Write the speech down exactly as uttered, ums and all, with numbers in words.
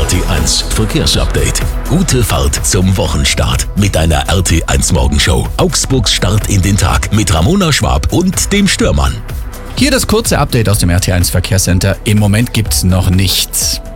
R T eins Verkehrsupdate. Gute Fahrt zum Wochenstart mit einer R T eins Morgenshow. Augsburgs Start in den Tag mit Ramona Schwab und dem Störmann. Hier das kurze Update aus dem R T eins Verkehrscenter. Im Moment gibt's noch nichts.